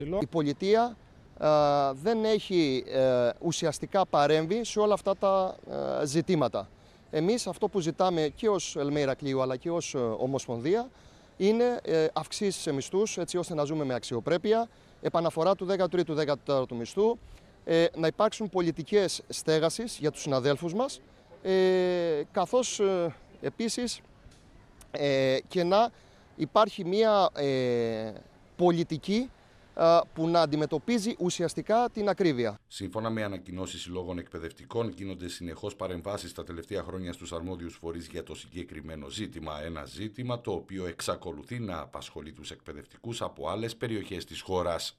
Η πολιτεία δεν έχει ουσιαστικά παρέμβει σε όλα αυτά τα ζητήματα. Εμείς αυτό που ζητάμε και ως ΕΛΜΕ Ηρακλείου αλλά και ως Ομοσπονδία είναι αυξήσεις σε μισθούς, έτσι ώστε να ζούμε με αξιοπρέπεια, επαναφορά του 13ου-14ου μισθού, να υπάρξουν πολιτικές στέγασης για τους συναδέλφους μας, καθώς επίσης και να υπάρχει μια πολιτική που να αντιμετωπίζει ουσιαστικά την ακρίβεια. Σύμφωνα με ανακοινώσεις συλλόγων εκπαιδευτικών, γίνονται συνεχώς παρεμβάσεις τα τελευταία χρόνια στους αρμόδιους φορείς για το συγκεκριμένο ζήτημα. Ένα ζήτημα το οποίο εξακολουθεί να απασχολεί τους εκπαιδευτικούς από άλλες περιοχές της χώρας.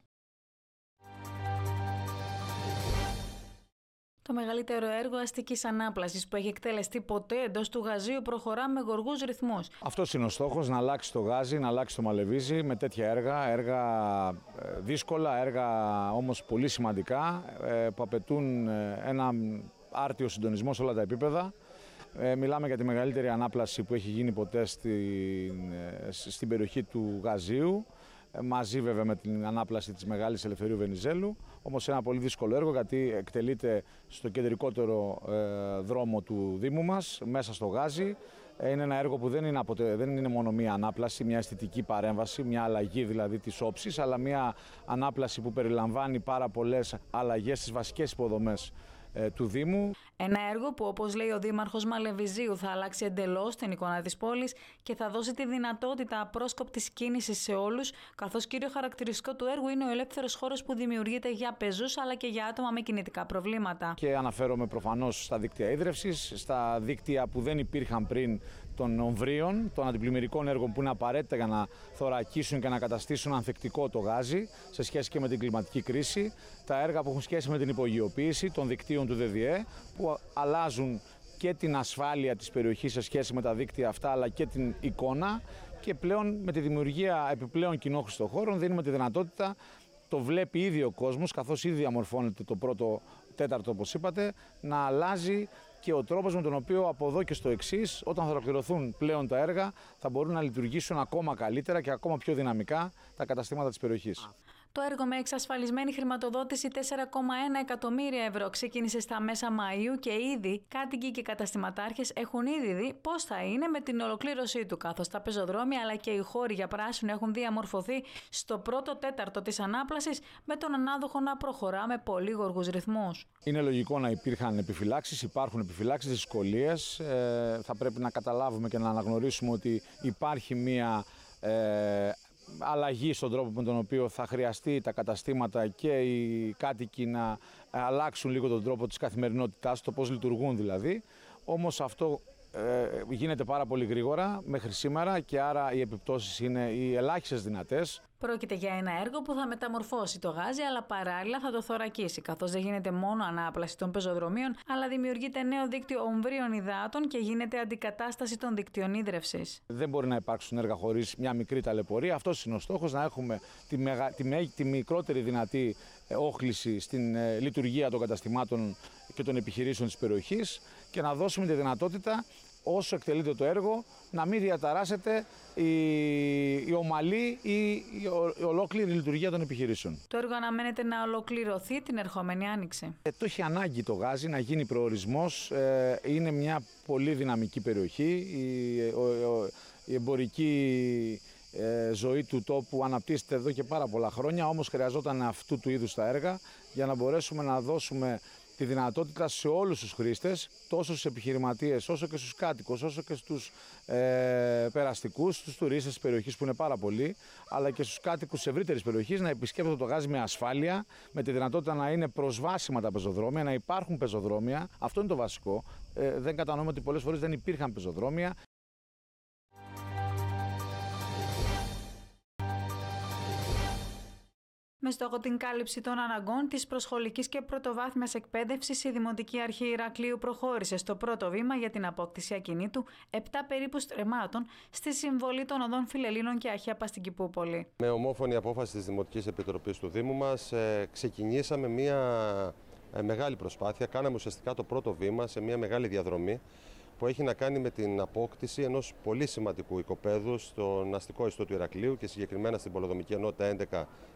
Το μεγαλύτερο έργο αστικής ανάπλασης που έχει εκτελεστεί ποτέ εντός του Γαζίου προχωρά με γοργούς ρυθμούς. Αυτός είναι ο στόχος, να αλλάξει το Γάζι, να αλλάξει το Μαλεβίζι με τέτοια έργα δύσκολα, έργα όμως πολύ σημαντικά που απαιτούν ένα άρτιο συντονισμό σε όλα τα επίπεδα. Μιλάμε για τη μεγαλύτερη ανάπλαση που έχει γίνει ποτέ στην περιοχή του Γαζίου, μαζί βέβαια με την ανάπλαση της Μεγάλης Ελευθερίου Βενιζέλου, όμως ένα πολύ δύσκολο έργο γιατί εκτελείται στο κεντρικότερο δρόμο του Δήμου μας, μέσα στο Γάζι. Είναι ένα έργο που δεν είναι μόνο μία ανάπλαση, μια αισθητική παρέμβαση, μια αλλαγή δηλαδή της όψης, αλλά μια ανάπλαση που περιλαμβάνει πάρα πολλές αλλαγές στις βασικές υποδομές του Δήμου. Ένα έργο που, όπως λέει ο Δήμαρχος Μαλεβιζίου, θα αλλάξει εντελώς την εικόνα της πόλης και θα δώσει τη δυνατότητα απρόσκοπτης κίνησης σε όλους, καθώς κύριο χαρακτηριστικό του έργου είναι ο ελεύθερος χώρος που δημιουργείται για πεζούς αλλά και για άτομα με κινητικά προβλήματα. Και αναφέρομαι προφανώς στα δίκτυα ίδρευσης, στα δίκτυα που δεν υπήρχαν πριν των ομβρίων, των αντιπλημμυρικών έργων που είναι απαραίτητα για να θωρακίσουν και να καταστήσουν ανθεκτικό το Γάζι σε σχέση και με την κλιματική κρίση, τα έργα που έχουν σχέση με την υπογειοποίηση των δικτύων του ΔΔΕ που αλλάζουν και την ασφάλεια της περιοχής σε σχέση με τα δίκτυα αυτά αλλά και την εικόνα, και πλέον με τη δημιουργία επιπλέον κοινόχρηστων χώρων δίνουμε τη δυνατότητα, το βλέπει ήδη ο κόσμος καθώς ήδη διαμορφώνεται το πρώτο τέταρτο όπως είπατε, να αλλάζει και ο τρόπος με τον οποίο από εδώ και στο εξής, όταν θα ολοκληρωθούν πλέον τα έργα, θα μπορούν να λειτουργήσουν ακόμα καλύτερα και ακόμα πιο δυναμικά τα καταστήματα της περιοχής. Το έργο με εξασφαλισμένη χρηματοδότηση 4,1 εκατομμύρια ευρώ ξεκίνησε στα μέσα Μαΐου και ήδη κάτοικοι και καταστηματάρχες έχουν ήδη δει πώς θα είναι με την ολοκλήρωσή του, καθώς τα πεζοδρόμια αλλά και οι χώροι για πράσινο έχουν διαμορφωθεί στο πρώτο τέταρτο της ανάπλασης, με τον ανάδοχο να προχωρά με πολύ γοργούς ρυθμούς. Είναι λογικό να υπήρχαν επιφυλάξεις, υπάρχουν επιφυλάξεις, δυσκολίες. Θα πρέπει να καταλάβουμε και να αναγνωρίσουμε ότι υπάρχει μία αλλαγή στον τρόπο με τον οποίο θα χρειαστεί τα καταστήματα και οι κάτοικοι να αλλάξουν λίγο τον τρόπο της καθημερινότητάς, το πώς λειτουργούν δηλαδή. Όμως αυτό γίνεται πάρα πολύ γρήγορα μέχρι σήμερα και άρα οι επιπτώσεις είναι οι ελάχιστες δυνατές. Πρόκειται για ένα έργο που θα μεταμορφώσει το Γάζι, αλλά παράλληλα θα το θωρακίσει, καθώς δεν γίνεται μόνο ανάπλαση των πεζοδρομίων, αλλά δημιουργείται νέο δίκτυο ομβρίων υδάτων και γίνεται αντικατάσταση των δικτύων ίδρευσης. Δεν μπορεί να υπάρξουν έργα χωρίς μια μικρή ταλαιπωρία. Αυτός είναι ο στόχος, να έχουμε τη μικρότερη δυνατή όχληση στην λειτουργία των καταστημάτων και των επιχειρήσεων της περιοχής και να δώσουμε τη δυνατότητα, όσο εκτελείται το έργο, να μην διαταράσσεται η ομαλή ή η ολόκληρη λειτουργία των επιχειρήσεων. Το έργο αναμένεται να ολοκληρωθεί την ερχόμενη άνοιξη. Το έχει ανάγκη το Γάζι να γίνει προορισμός. Είναι μια πολύ δυναμική περιοχή. Η εμπορική ζωή του τόπου αναπτύσσεται εδώ και πάρα πολλά χρόνια, όμως χρειαζόταν αυτού του είδους τα έργα για να μπορέσουμε να δώσουμε τη δυνατότητα σε όλους τους χρήστες, τόσο στους επιχειρηματίες, όσο και στους κάτοικους, όσο και στους περαστικούς, στους τουρίστες της περιοχής που είναι πάρα πολλοί, αλλά και στους κάτοικους της ευρύτερης περιοχής να επισκέπτονται το Γάζι με ασφάλεια, με τη δυνατότητα να είναι προσβάσιμα τα πεζοδρόμια, να υπάρχουν πεζοδρόμια. Αυτό είναι το βασικό. Δεν κατανοούμε ότι πολλές φορές δεν υπήρχαν πεζοδρόμια. Με στόχο την κάλυψη των αναγκών της προσχολικής και πρωτοβάθμιας εκπαίδευσης, η Δημοτική Αρχή Ηρακλείου προχώρησε στο πρώτο βήμα για την απόκτηση ακινήτου 7 περίπου στρεμμάτων στη συμβολή των οδών Φιλελλήνων και Αχέπα στην Κηπούπολη. Με ομόφωνη απόφαση της Δημοτικής Επιτροπής του Δήμου μας, ξεκινήσαμε μια μεγάλη προσπάθεια. Κάναμε ουσιαστικά το πρώτο βήμα σε μια μεγάλη διαδρομή που έχει να κάνει με την απόκτηση ενός πολύ σημαντικού οικοπαίδου στον αστικό ιστό του Ηρακλείου και συγκεκριμένα στην Πολεοδομική Ενότητα 11